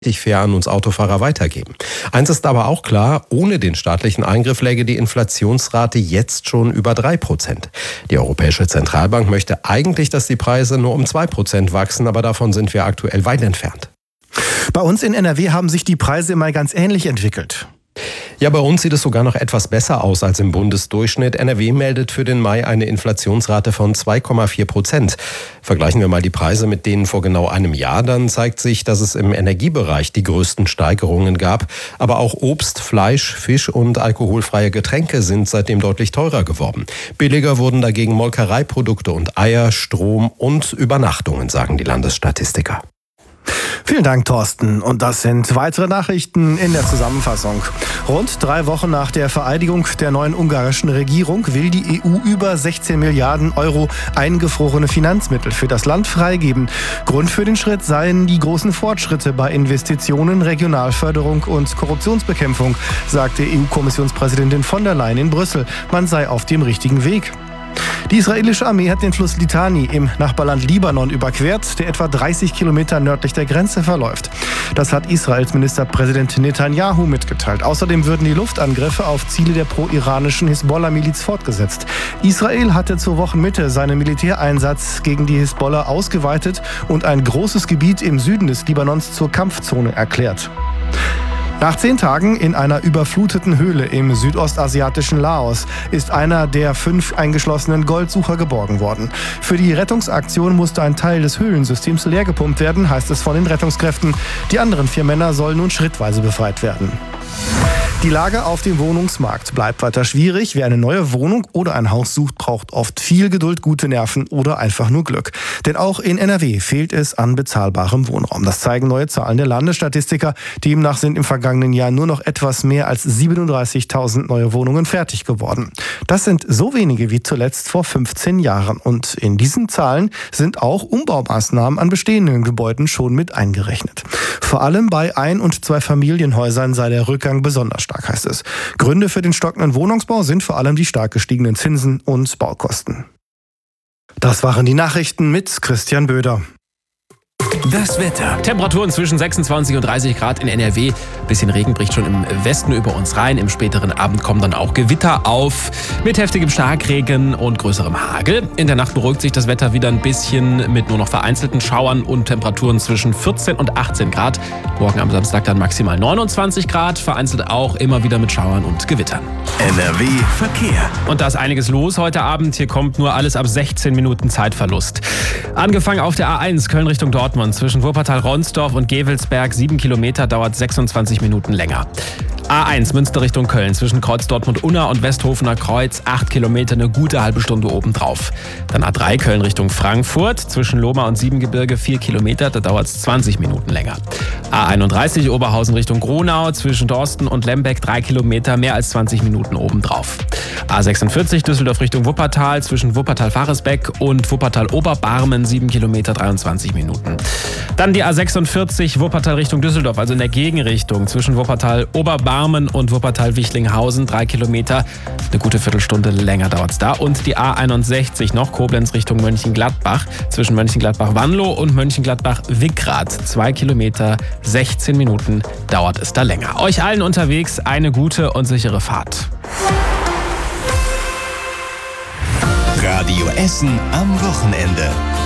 fair an uns Autofahrer weitergeben. Eins ist aber auch klar, ohne den staatlichen Eingriff läge die Inflationsrate jetzt schon über 3%. Die Europäische Zentralbank möchte eigentlich, dass die Preise nur um 2% wachsen, aber davon sind wir aktuell weit entfernt. Bei uns in NRW haben sich die Preise mal ganz ähnlich entwickelt. Ja, bei uns sieht es sogar noch etwas besser aus als im Bundesdurchschnitt. NRW meldet für den Mai eine Inflationsrate von 2,4%. Vergleichen wir mal die Preise mit denen vor genau einem Jahr, dann zeigt sich, dass es im Energiebereich die größten Steigerungen gab. Aber auch Obst, Fleisch, Fisch und alkoholfreie Getränke sind seitdem deutlich teurer geworden. Billiger wurden dagegen Molkereiprodukte und Eier, Strom und Übernachtungen, sagen die Landesstatistiker. Vielen Dank, Thorsten. Und das sind weitere Nachrichten in der Zusammenfassung. Rund 3 Wochen nach der Vereidigung der neuen ungarischen Regierung will die EU über 16 Milliarden Euro eingefrorene Finanzmittel für das Land freigeben. Grund für den Schritt seien die großen Fortschritte bei Investitionen, Regionalförderung und Korruptionsbekämpfung, sagte EU-Kommissionspräsidentin von der Leyen in Brüssel. Man sei auf dem richtigen Weg. Die israelische Armee hat den Fluss Litani im Nachbarland Libanon überquert, der etwa 30 Kilometer nördlich der Grenze verläuft. Das hat Israels Ministerpräsident Netanyahu mitgeteilt. Außerdem würden die Luftangriffe auf Ziele der pro-iranischen Hisbollah-Miliz fortgesetzt. Israel hatte zur Wochenmitte seinen Militäreinsatz gegen die Hisbollah ausgeweitet und ein großes Gebiet im Süden des Libanons zur Kampfzone erklärt. Nach 10 Tagen in einer überfluteten Höhle im südostasiatischen Laos ist einer der 5 eingeschlossenen Goldsucher geborgen worden. Für die Rettungsaktion musste ein Teil des Höhlensystems leergepumpt werden, heißt es von den Rettungskräften. Die anderen 4 Männer sollen nun schrittweise befreit werden. Die Lage auf dem Wohnungsmarkt bleibt weiter schwierig. Wer eine neue Wohnung oder ein Haus sucht, braucht oft viel Geduld, gute Nerven oder einfach nur Glück. Denn auch in NRW fehlt es an bezahlbarem Wohnraum. Das zeigen neue Zahlen der Landesstatistiker. Demnach sind im vergangenen Jahr nur noch etwas mehr als 37.000 neue Wohnungen fertig geworden. Das sind so wenige wie zuletzt vor 15 Jahren. Und in diesen Zahlen sind auch Umbaumaßnahmen an bestehenden Gebäuden schon mit eingerechnet. Vor allem bei Ein- und Zweifamilienhäusern sei der Rückgang besonders stark, heißt es. Gründe für den stockenden Wohnungsbau sind vor allem die stark gestiegenen Zinsen und Baukosten. Das waren die Nachrichten mit Christian Böder. Das Wetter. Temperaturen zwischen 26 und 30 Grad in NRW. Bisschen Regen bricht schon im Westen über uns rein. Im späteren Abend kommen dann auch Gewitter auf mit heftigem Starkregen und größerem Hagel. In der Nacht beruhigt sich das Wetter wieder ein bisschen mit nur noch vereinzelten Schauern und Temperaturen zwischen 14 und 18 Grad. Morgen am Samstag dann maximal 29 Grad. Vereinzelt auch immer wieder mit Schauern und Gewittern. NRW Verkehr. Und da ist einiges los heute Abend. Hier kommt nur alles ab 16 Minuten Zeitverlust. Angefangen auf der A1 Köln Richtung Dortmund. Zwischen Wuppertal-Ronsdorf und Gevelsberg 7 Kilometer dauert 26 Minuten länger. A1 Münster Richtung Köln zwischen Kreuz Dortmund-Unna und Westhofener Kreuz 8 Kilometer, eine gute halbe Stunde obendrauf. Dann A3 Köln Richtung Frankfurt zwischen Lohmar und Siebengebirge 4 Kilometer, da dauert es 20 Minuten länger. A31 Oberhausen Richtung Gronau zwischen Dorsten und Lembeck 3 Kilometer, mehr als 20 Minuten obendrauf. A46 Düsseldorf Richtung Wuppertal zwischen Wuppertal-Faresbeck und Wuppertal-Oberbarmen 7 Kilometer, 23 Minuten. Dann die A46 Wuppertal Richtung Düsseldorf, also in der Gegenrichtung zwischen Wuppertal-Oberbarmen und Wuppertal-Wichlinghausen 3 Kilometer. Eine gute Viertelstunde länger dauert es da. Und die A61 noch Koblenz Richtung Mönchengladbach zwischen Mönchengladbach-Wanlo und Mönchengladbach-Wickrath 2 Kilometer, 16 Minuten dauert es da länger. Euch allen unterwegs eine gute und sichere Fahrt. Radio Essen am Wochenende.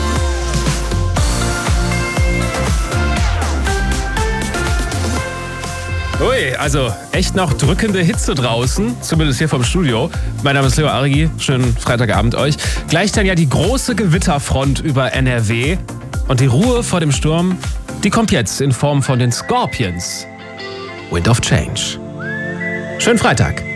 Ui, also echt noch drückende Hitze draußen, zumindest hier vom Studio. Mein Name ist Leo Arigi, schönen Freitagabend euch. Gleich dann ja die große Gewitterfront über NRW. Und die Ruhe vor dem Sturm, die kommt jetzt in Form von den Scorpions. Wind of Change. Schönen Freitag.